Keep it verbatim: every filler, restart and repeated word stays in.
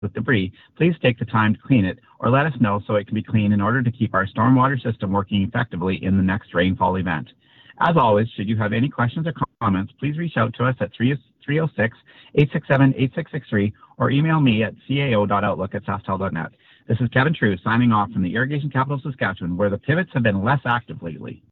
with debris, please take the time to clean it or let us know so it can be cleaned in order to keep our stormwater system working effectively in the next rainfall event. As always, should you have any questions or comments, please reach out to us at three oh six, eight six seven, eight six six three or email me at c a o dot outlook at saftel dot net. This is Kevin True signing off from the Irrigation Capital of Saskatchewan, where the pivots have been less active lately.